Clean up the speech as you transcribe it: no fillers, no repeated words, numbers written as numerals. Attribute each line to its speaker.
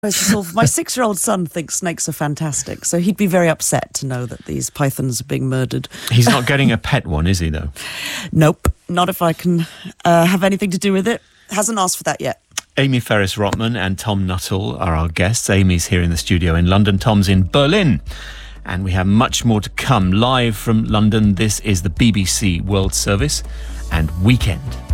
Speaker 1: My 6-year-old son thinks snakes are fantastic, so he'd be very upset to know that these pythons are being murdered.
Speaker 2: He's not getting a pet one, is he, though?
Speaker 1: Nope, not if I can have anything to do with it. Hasn't asked for that yet.
Speaker 2: Amy Ferris-Rotman and Tom Nuttall are our guests. Amy's here in the studio in London. Tom's in Berlin. And we have much more to come live from London. This is the BBC World Service and Weekend.